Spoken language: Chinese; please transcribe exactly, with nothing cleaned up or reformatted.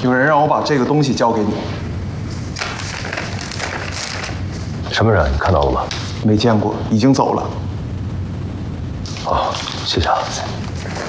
有人让我把这个东西交给你。 什么人？你看到了吗？ 没见过，已经走了。 哦，谢谢啊。